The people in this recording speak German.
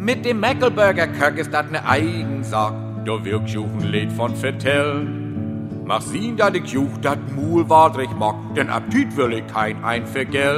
Mit dem Mäckelburger Kirk ist dat ne Eigensack. Da wirkt Juchen Lied von vertell. Mach sehen, dat ich Juch dat Mul wadrig mag, denn Appetit will ich kein ein für Geld.